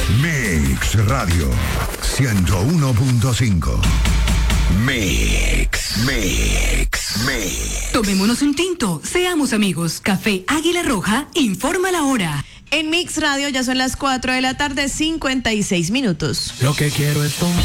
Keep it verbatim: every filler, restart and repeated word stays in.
Mix Radio ciento uno punto cinco. Mix, Mix, Mix. Tomémonos un tinto, seamos amigos. Café Águila Roja informa la hora. En Mix Radio ya son las cuatro de la tarde, cincuenta y seis minutos. Lo que quiero es tomar.